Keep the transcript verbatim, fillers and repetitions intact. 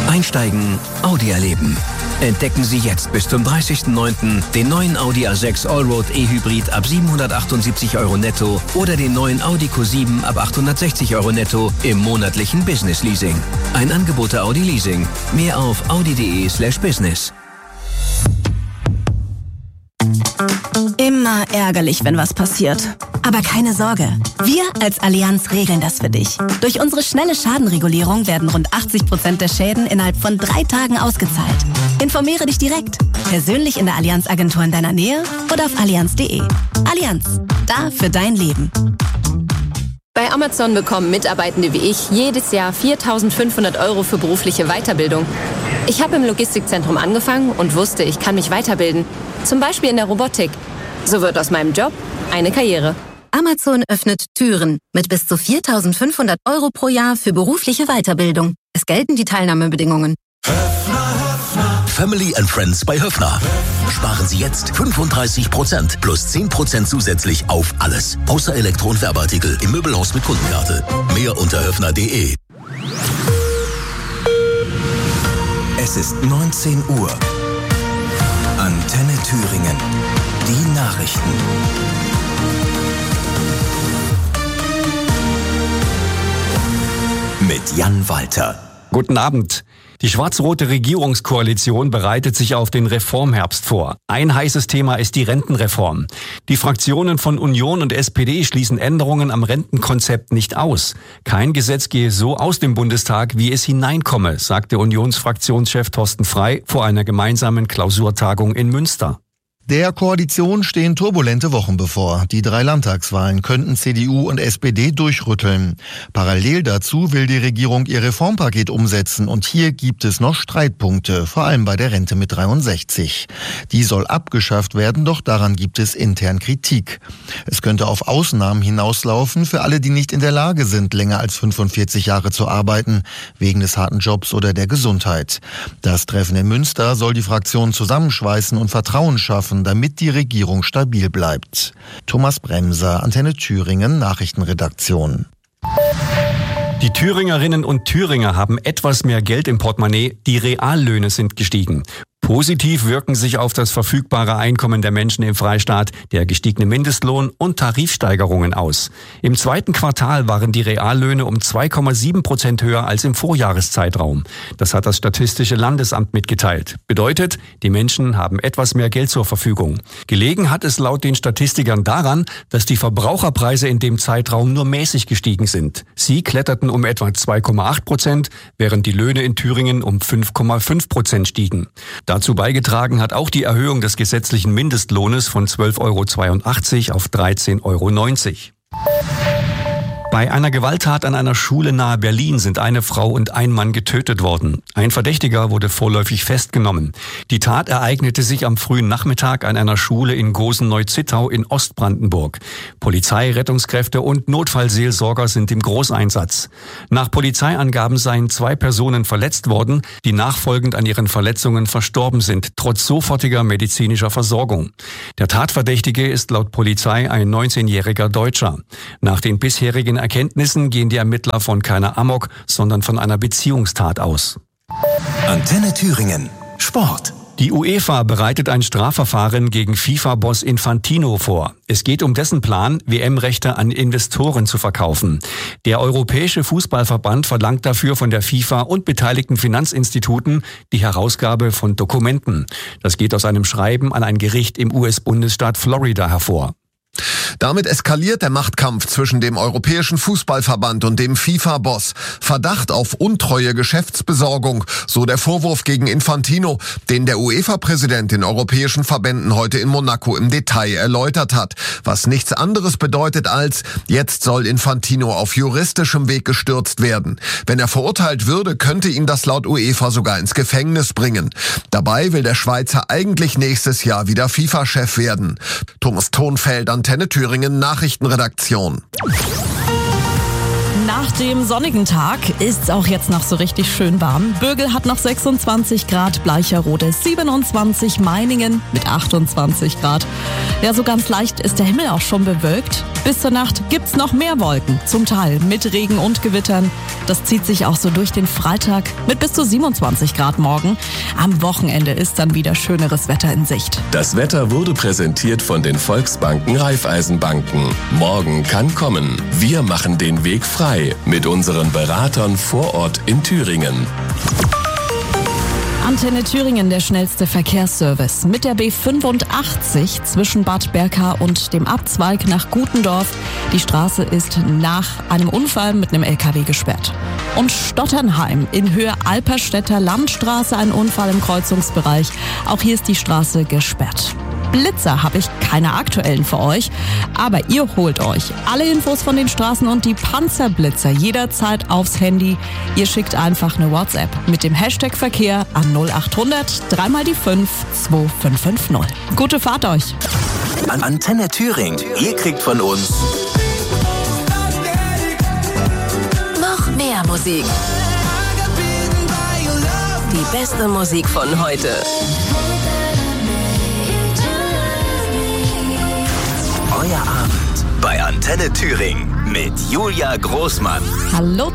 Einsteigen, Audi erleben. Entdecken Sie jetzt bis zum dreißigsten neunten den neuen Audi A sechs Allroad E-Hybrid ab siebenhundertachtundsiebzig Euro netto oder den neuen Audi Q sieben ab achthundertsechzig Euro netto im monatlichen Business Leasing. Ein Angebot der Audi Leasing. Mehr auf audi.de slash business. Immer ärgerlich, wenn was passiert. Aber keine Sorge, wir als Allianz regeln das für dich. Durch unsere schnelle Schadenregulierung werden rund achtzig Prozent der Schäden innerhalb von drei Tagen ausgezahlt. Informiere dich direkt, persönlich in der Allianz-Agentur in deiner Nähe oder auf allianz punkt de. Allianz, da für dein Leben. Bei Amazon bekommen Mitarbeitende wie ich jedes Jahr viertausendfünfhundert Euro für berufliche Weiterbildung. Ich habe im Logistikzentrum angefangen und wusste, ich kann mich weiterbilden. Zum Beispiel in der Robotik. So wird aus meinem Job eine Karriere. Amazon öffnet Türen mit bis zu viertausendfünfhundert Euro pro Jahr für berufliche Weiterbildung. Es gelten die Teilnahmebedingungen. Family and Friends bei Höffner. Sparen Sie jetzt fünfunddreißig Prozent plus zehn Prozent zusätzlich auf alles. Außer Elektro- und Werbeartikel im Möbelhaus mit Kundenkarte. Mehr unter höffner punkt de. Es ist neunzehn Uhr. Antenne Thüringen. Die Nachrichten. Mit Jan Walter. Guten Abend. Die schwarz-rote Regierungskoalition bereitet sich auf den Reformherbst vor. Ein heißes Thema ist die Rentenreform. Die Fraktionen von Union und S P D schließen Änderungen am Rentenkonzept nicht aus. Kein Gesetz gehe so aus dem Bundestag, wie es hineinkomme, sagte Unionsfraktionschef Thorsten Frey vor einer gemeinsamen Klausurtagung in Münster. Der Koalition stehen turbulente Wochen bevor. Die drei Landtagswahlen könnten C D U und S P D durchrütteln. Parallel dazu will die Regierung ihr Reformpaket umsetzen und hier gibt es noch Streitpunkte, vor allem bei der Rente mit dreiundsechzig. Die soll abgeschafft werden, doch daran gibt es intern Kritik. Es könnte auf Ausnahmen hinauslaufen für alle, die nicht in der Lage sind, länger als fünfundvierzig Jahre zu arbeiten, wegen des harten Jobs oder der Gesundheit. Das Treffen in Münster soll die Fraktionen zusammenschweißen und Vertrauen schaffen, damit die Regierung stabil bleibt. Thomas Bremser, Antenne Thüringen, Nachrichtenredaktion. Die Thüringerinnen und Thüringer haben etwas mehr Geld im Portemonnaie, die Reallöhne sind gestiegen. Positiv wirken sich auf das verfügbare Einkommen der Menschen im Freistaat der gestiegene Mindestlohn und Tarifsteigerungen aus. Im zweiten Quartal waren die Reallöhne um zwei Komma sieben Prozent höher als im Vorjahreszeitraum. Das hat das Statistische Landesamt mitgeteilt. Bedeutet, die Menschen haben etwas mehr Geld zur Verfügung. Gelegen hat es laut den Statistikern daran, dass die Verbraucherpreise in dem Zeitraum nur mäßig gestiegen sind. Sie kletterten um etwa zwei Komma acht Prozent, während die Löhne in Thüringen um fünf Komma fünf Prozent stiegen. Dazu beigetragen hat auch die Erhöhung des gesetzlichen Mindestlohnes von zwölf Euro zweiundachtzig auf dreizehn Euro neunzig. Bei einer Gewalttat an einer Schule nahe Berlin sind eine Frau und ein Mann getötet worden. Ein Verdächtiger wurde vorläufig festgenommen. Die Tat ereignete sich am frühen Nachmittag an einer Schule in Gosen-Neu-Zittau in Ostbrandenburg. Polizei, Rettungskräfte und Notfallseelsorger sind im Großeinsatz. Nach Polizeiangaben seien zwei Personen verletzt worden, die nachfolgend an ihren Verletzungen verstorben sind, trotz sofortiger medizinischer Versorgung. Der Tatverdächtige ist laut Polizei ein neunzehnjähriger Deutscher. Nach den bisherigen Erkenntnissen gehen die Ermittler von keiner Amok, sondern von einer Beziehungstat aus. Antenne Thüringen. Sport. Die UEFA bereitet ein Strafverfahren gegen FIFA-Boss Infantino vor. Es geht um dessen Plan, W M-Rechte an Investoren zu verkaufen. Der Europäische Fußballverband verlangt dafür von der FIFA und beteiligten Finanzinstituten die Herausgabe von Dokumenten. Das geht aus einem Schreiben an ein Gericht im U S-Bundesstaat Florida hervor. Damit eskaliert der Machtkampf zwischen dem Europäischen Fußballverband und dem FIFA-Boss. Verdacht auf untreue Geschäftsbesorgung, so der Vorwurf gegen Infantino, den der UEFA-Präsident den europäischen Verbänden heute in Monaco im Detail erläutert hat. Was nichts anderes bedeutet als, jetzt soll Infantino auf juristischem Weg gestürzt werden. Wenn er verurteilt würde, könnte ihn das laut UEFA sogar ins Gefängnis bringen. Dabei will der Schweizer eigentlich nächstes Jahr wieder FIFA-Chef werden. Thomas Thonfeld, Antenne Thüringen, Nachrichtenredaktion. Nach dem sonnigen Tag ist es auch jetzt noch so richtig schön warm. Bögel hat noch sechsundzwanzig Grad, Bleicherode siebenundzwanzig, Meiningen mit achtundzwanzig Grad. Ja, so ganz leicht ist der Himmel auch schon bewölkt. Bis zur Nacht gibt's noch mehr Wolken, zum Teil mit Regen und Gewittern. Das zieht sich auch so durch den Freitag mit bis zu siebenundzwanzig Grad morgen. Am Wochenende ist dann wieder schöneres Wetter in Sicht. Das Wetter wurde präsentiert von den Volksbanken Raiffeisenbanken. Morgen kann kommen. Wir machen den Weg frei mit unseren Beratern vor Ort in Thüringen. Antenne Thüringen, der schnellste Verkehrsservice. Mit der B fünfundachtzig zwischen Bad Berka und dem Abzweig nach Gutendorf. Die Straße ist nach einem Unfall mit einem L K W gesperrt. Und Stotternheim in Höhe Alperstädter Landstraße, ein Unfall im Kreuzungsbereich. Auch hier ist die Straße gesperrt. Blitzer habe ich keine aktuellen für euch, aber ihr holt euch alle Infos von den Straßen und die Panzerblitzer jederzeit aufs Handy. Ihr schickt einfach eine WhatsApp mit dem Hashtag Verkehr an null achthundert drei mal die fünf zwei fünf fünf null. Gute Fahrt euch! Antenne Thüringen, ihr kriegt von uns Noch mehr Musik. Die beste Musik von heute. Euer Abend bei Antenne Thüringen mit Julia Großmann. Hallo